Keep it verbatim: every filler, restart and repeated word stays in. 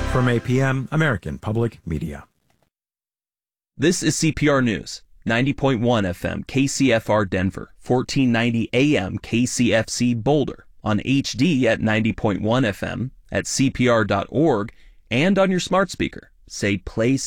From A P M, American Public Media. This is C P R News, ninety point one F M K C F R Denver, fourteen ninety A M K C F C Boulder, on H D at ninety point one F M, at C P R dot org, and on your smart speaker. Say play